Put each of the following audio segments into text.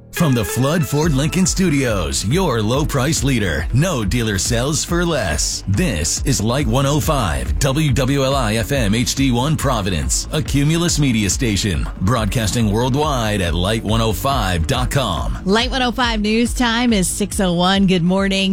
From the Flood Ford Lincoln Studios, your low price leader. No dealer sells for less. This is Light 105, WWLI FM HD1 Providence, a Cumulus media station, broadcasting worldwide at light105.com. Light 105 news time is 6:01. Good morning.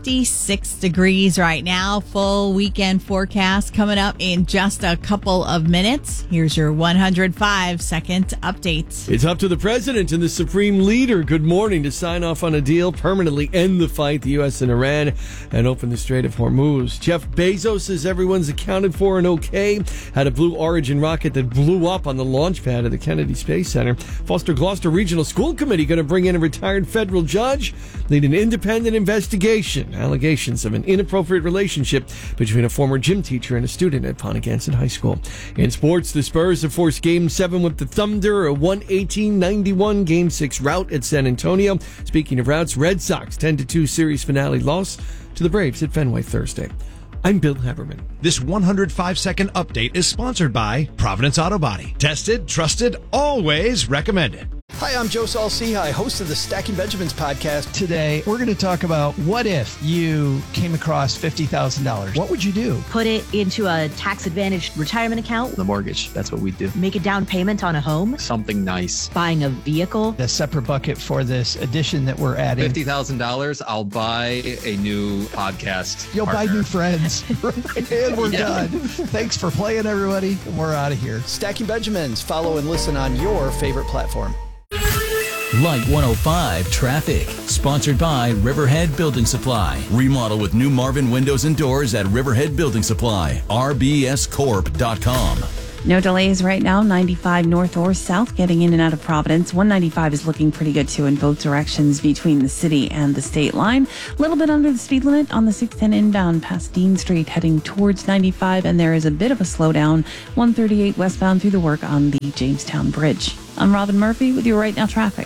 56 degrees right now. Full weekend forecast coming up in just a couple of minutes. Here's your 105-second update. It's up to the president and the supreme leader. Good morning to sign off on a deal, permanently end the fight, the U.S. and Iran, and open the Strait of Hormuz. Jeff Bezos says everyone's accounted for and okay. Had a Blue Origin rocket that blew up on the launch pad of the Kennedy Space Center. Foster Gloucester Regional School Committee going to bring in a retired federal judge, lead an independent investigation. Allegations of an inappropriate relationship between a former gym teacher and a student at Pontiac High School. In sports, the Spurs have forced Game 7 with the Thunder, a 118-91 Game 6 rout at San Antonio. Speaking of routes, Red Sox 10-2 series finale loss to the Braves at Fenway Thursday. I'm Bill Haberman. This 105-second update is sponsored by Providence Auto Body. Tested, trusted, always recommended. Hi, I'm Joe Saul-Sehy, host of the Stacking Benjamins podcast. Today, we're going to talk about what if you came across $50,000. What would you do? Put it into a tax-advantaged retirement account. The mortgage, that's what we do. Make a down payment on a home. Something nice. Buying a vehicle. A separate bucket for this addition that we're adding. $50,000, I'll buy a new podcast. You'll partner. buy new friends. And we're done. Thanks for playing, everybody. And we're out of here. Stacking Benjamins. Follow and listen on your favorite platform. Light 105 Traffic, sponsored by Riverhead Building Supply. Remodel with new Marvin windows and doors at Riverhead Building Supply, rbscorp.com. No delays right now, 95 north or south getting in and out of Providence. 195 is looking pretty good too in both directions between the city and the state line. A little bit under the speed limit on the 610 inbound past Dean Street heading towards 95, and there is a bit of a slowdown 138 westbound through the work on the Jamestown Bridge. I'm Robin Murphy with your Right Now Traffic.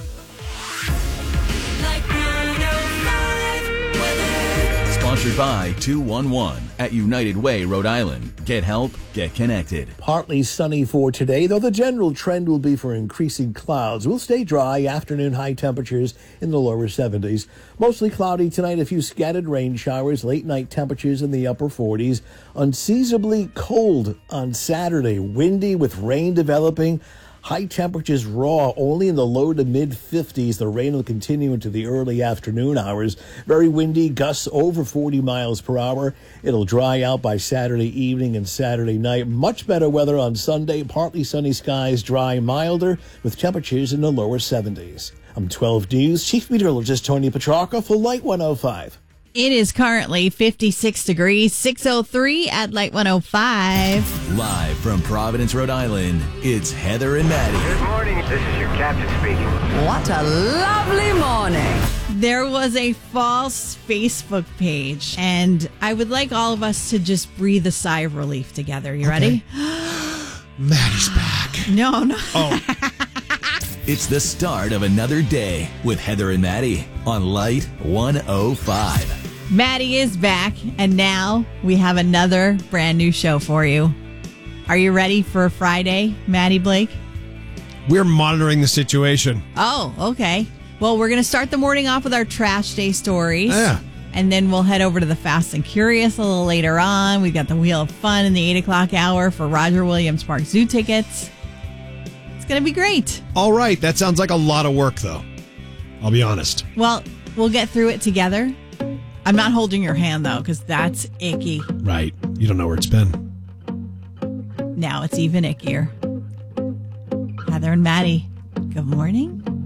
Sponsored by 211 at United Way, Rhode Island. Get help, get connected. Partly sunny for today, though the general trend will be for increasing clouds. We'll stay dry, afternoon high temperatures in the lower 70s. Mostly cloudy tonight, a few scattered rain showers, late night temperatures in the upper 40s. Unseasonably cold on Saturday, windy with rain developing. High temperatures raw only in the low to mid 50s. The rain will continue into the early afternoon hours. Very windy, gusts over 40 miles per hour. It'll dry out by Saturday evening and Saturday night. Much better weather on Sunday. Partly sunny skies, dry, milder, with temperatures in the lower 70s. I'm 12 News Chief Meteorologist Tony Petrarca for Light 105. It is currently 56 degrees, 6:03 at Light 105. Live from Providence, Rhode Island, it's Heather and Maddie. Good morning. This is your captain speaking. What a lovely morning. There was a false Facebook page, and I would like all of us to just breathe a sigh of relief together. You ready? Maddie's back. No. Oh. It's the start of another day with Heather and Maddie on Light 105. Maddie is back, and now we have another brand new show for you. Are you ready for Friday, Maddie Blake? We're monitoring the situation. Oh, okay. Well, we're going to start the morning off with our Trash Day stories. Yeah. And then we'll head over to the Fast and Curious a little later on. We've got the Wheel of Fun in the 8 o'clock hour for Roger Williams Park Zoo tickets. It's going to be great. All right. That sounds like a lot of work, though. I'll be honest. Well, we'll get through it together. I'm not holding your hand, though, because that's icky. Right. You don't know where it's been. Now it's even ickier. Heather and Maddie, good morning.